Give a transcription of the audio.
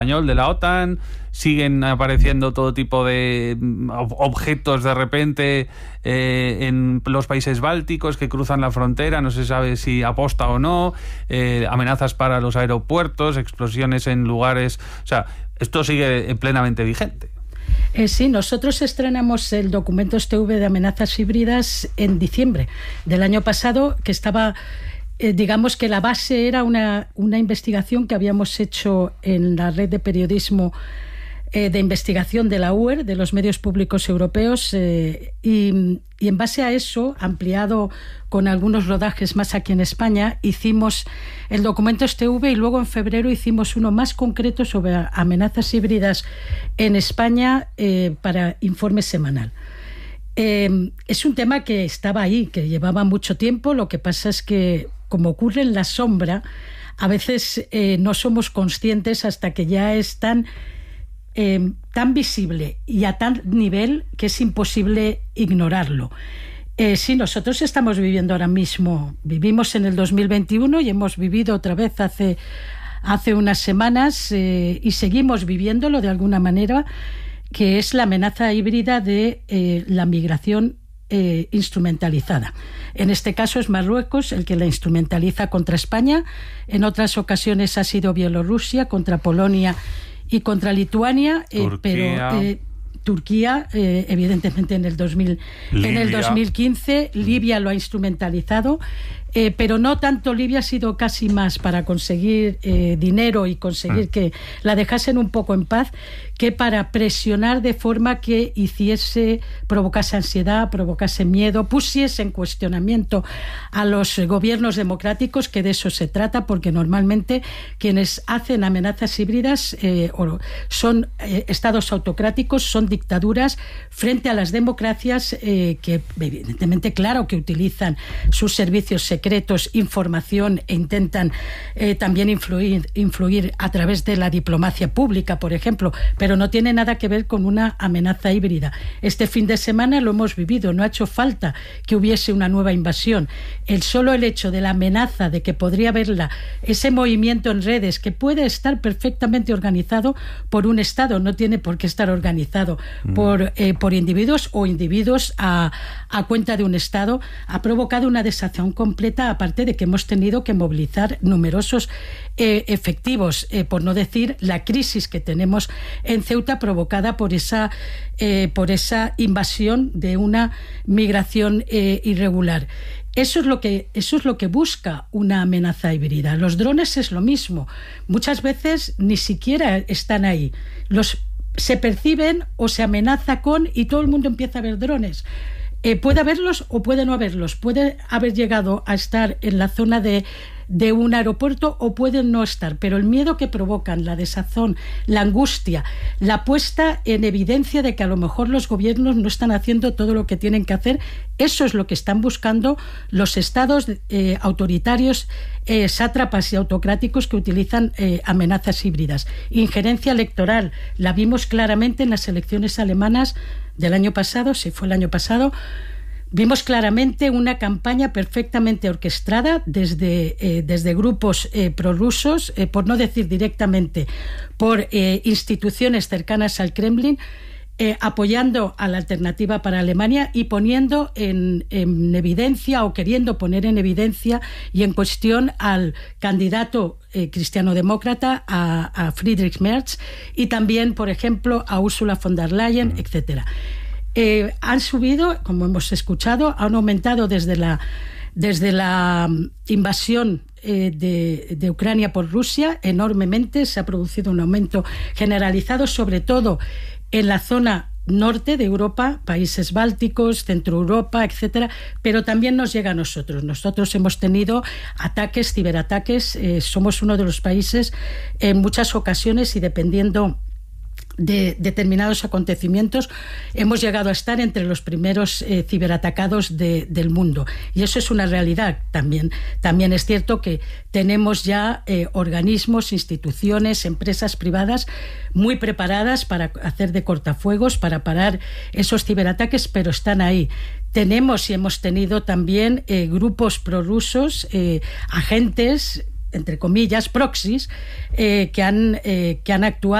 español, de la OTAN. Siguen apareciendo todo tipo de objetos de repente en los países bálticos que cruzan la frontera, no se sabe si aposta o no, amenazas para los aeropuertos, explosiones en lugares... O sea, esto sigue plenamente vigente. Sí, nosotros estrenamos el documento STV de amenazas híbridas en diciembre del año pasado, que estaba... digamos que la base era una investigación que habíamos hecho en la red de periodismo de investigación de la UER, de los medios públicos europeos, y en base a eso, ampliado con algunos rodajes más aquí en España, hicimos el documento STV y luego en febrero hicimos uno más concreto sobre amenazas híbridas en España para Informe Semanal. Es un tema que estaba ahí, que llevaba mucho tiempo. Lo que pasa es que, como ocurre en la sombra, a veces no somos conscientes hasta que ya es tan visible y a tal nivel que es imposible ignorarlo. Sí, nosotros estamos viviendo ahora mismo, vivimos en el 2021 y hemos vivido otra vez hace unas semanas y seguimos viviéndolo de alguna manera, que es la amenaza híbrida de la migración instrumentalizada. En este caso es Marruecos el que la instrumentaliza contra España, en otras ocasiones ha sido Bielorrusia contra Polonia y contra Lituania, pero Turquía, evidentemente en el 2015, Libia lo ha instrumentalizado, pero no tanto Libia, ha sido casi más para conseguir dinero y conseguir que la dejasen un poco en paz, que para presionar de forma que provocase ansiedad, provocase miedo, pusiese en cuestionamiento a los gobiernos democráticos, que de eso se trata, porque normalmente quienes hacen amenazas híbridas son estados autocráticos, son dictaduras frente a las democracias que evidentemente, claro, que utilizan sus servicios secretos, información, e intentan también influir a través de la diplomacia pública, por ejemplo, pero no tiene nada que ver con una amenaza híbrida. Este fin de semana lo hemos vivido, no ha hecho falta que hubiese una nueva invasión. El hecho de la amenaza de que podría haberla, ese movimiento en redes que puede estar perfectamente organizado por un Estado, no tiene por qué estar organizado por individuos o individuos a cuenta de un Estado, ha provocado una desazón completa, aparte de que hemos tenido que movilizar numerosos efectivos, por no decir la crisis que tenemos en Ceuta provocada por esa invasión de una migración irregular. Eso es lo que busca una amenaza híbrida. Los drones es lo mismo. Muchas veces ni siquiera están ahí. Se perciben o se amenaza con, y todo el mundo empieza a ver drones. Puede haberlos o puede no haberlos. Puede haber llegado a estar en la zona de un aeropuerto o pueden no estar, pero el miedo que provocan, la desazón, la angustia, la puesta en evidencia de que a lo mejor los gobiernos no están haciendo todo lo que tienen que hacer, eso es lo que están buscando los estados autoritarios, sátrapas y autocráticos que utilizan amenazas híbridas. Injerencia electoral, la vimos claramente en las elecciones alemanas del año pasado, si fue el año pasado. Vimos claramente una campaña perfectamente orquestada desde grupos prorrusos, por no decir directamente por instituciones cercanas al Kremlin, apoyando a la Alternativa para Alemania y poniendo en evidencia, o queriendo poner en evidencia y en cuestión al candidato cristiano-demócrata, a Friedrich Merz, y también, por ejemplo, a Ursula von der Leyen, etcétera. Han subido, como hemos escuchado, han aumentado desde la invasión de Ucrania por Rusia enormemente. Se ha producido un aumento generalizado, sobre todo en la zona norte de Europa, países bálticos, Centro Europa, etcétera, pero también nos llega a nosotros. Nosotros hemos tenido ataques, ciberataques, somos uno de los países en muchas ocasiones, y dependiendo de determinados acontecimientos, hemos llegado a estar entre los primeros ciberatacados del mundo, y eso es una realidad. También es cierto que tenemos ya organismos, instituciones, empresas privadas muy preparadas para hacer de cortafuegos, para parar esos ciberataques, pero están ahí. Tenemos y hemos tenido también grupos prorrusos, agentes, entre comillas, proxies, que han actuado